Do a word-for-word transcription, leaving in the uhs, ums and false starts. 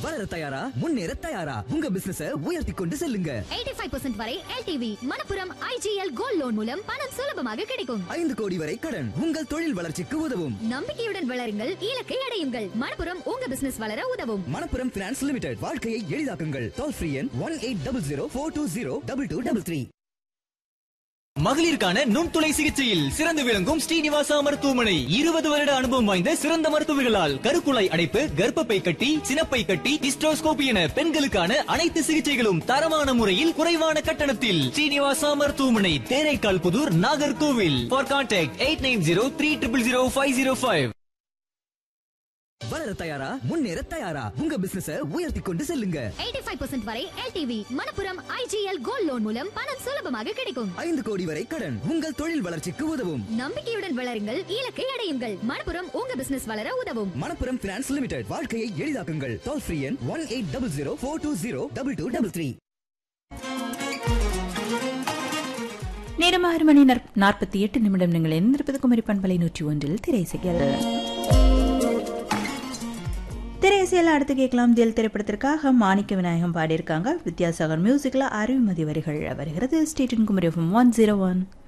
வளர தயாரா முன்னேற தயாரா உங்க பிசினஸ உயர்த்தி கொண்டு செல்லுங்க. எண்பத்தி ஐந்து சதவீதம் வரை L T V Manappuram I G L gold loan மூலம் பணம் சுலபமாக கிடைக்கும். ஐந்து கோடி வரை கடன் உங்கள் தொழில் வளர்ச்சிக்கு உதவும். நம்பிக்கையுடன் வளருங்கள், இலக்கை அடையுங்கள். மணப்புரம் உங்க பிசினஸ் வளர உதவும். Manappuram finance limited. வாழ்க்கையை எளிதாக்குங்கள். டோல் ஃப்ரீ எண் one eight double zero four two zero double two double three. மகளிருக்கான நுண்துளை சிகிச்சையில் சிறந்து விளங்கும் ஸ்ரீனிவாசா மருத்துவமனை. இருபது வருட அனுபவம் வாய்ந்த சிறந்த மருத்துவர்களால் கருக்குழாய் அடைப்பு, கர்ப்பப்பை கட்டி, சினப்பை கட்டி, ஹிஸ்டோஸ்கோபி என பெண்களுக்கான அனைத்து சிகிச்சைகளும் தரமான முறையில் குறைவான கட்டணத்தில். ஸ்ரீனிவாசா மருத்துவமனை, Theraikkal Pudur, Nagercoil. For contact eight nine zero three triple zero five zero five. வளர தயாரா முன்னேற தயாரா உங்க பிசினஸ உயர்த்தி கொண்டு செல்லுங்க. எண்பத்தி ஐந்து சதவீதம் வரை L T V Manappuram I G L gold loan மூலம் பணம் சுலபமாக கிடைக்கும். ஐந்து கோடி வரை கடன் உங்கள் தொழில் வளர்ச்சிக்கு உதவும். நம்பிக்கையுடன் வளருங்கள், இலக்கை அடையுங்கள். மணப்புரம் உங்க பிசினஸ் வளர உதவும். Manappuram finance limited. வாழ்க்கையை எளிதாக்குங்கள். டோல் ஃப்ரீ எண் one eight double zero four two zero double two double three. நேரம் ஆறு மணி நாற்பத்தி எட்டு நிமிடம். நீங்கள் எந்திருப்பது குமரி பண்பலை நூற்றி ஒன்றில் திரைசைகள். திரைசையில் அடுத்து கேட்கலாம். தில் திரைப்படத்திற்காக மாணிக்க விநாயகம் பாடியிருக்காங்க. வித்யாசாகர் மியூசிக்ல அறிவுமதி வரிகள் வருகிறது. ஸ்டேட்டின் Kumari FM one zero one.